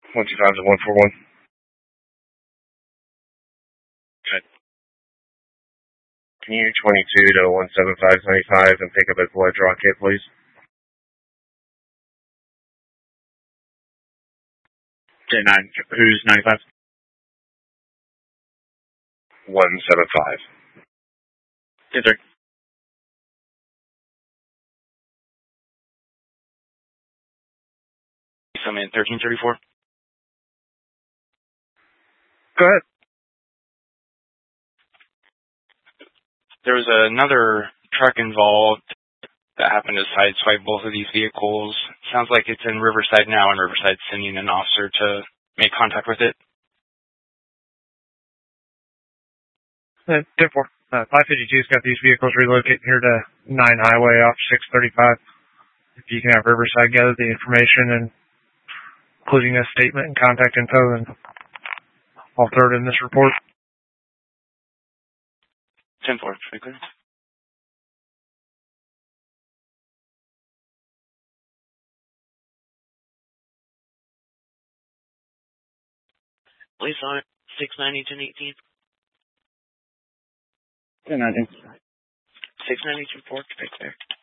125 to 141. Okay. Can you 22 to 175-95 and pick up a blood draw kit, please? Okay, 9. Who's 95? 175. Yes, sir. Something in 1334. Go ahead. There was another truck involved that happened to sideswipe both of these vehicles. Sounds like it's in Riverside now, and Riverside's sending an officer to make contact with it. 10-4. 552's got these vehicles relocated here to 9 Highway off 635. If you can have Riverside gather the information and including a statement and contact info, and I'll throw it in this report. 10-4, pretty clear. Police on it. 690, 1018. 1019. 690, 10-4, right there.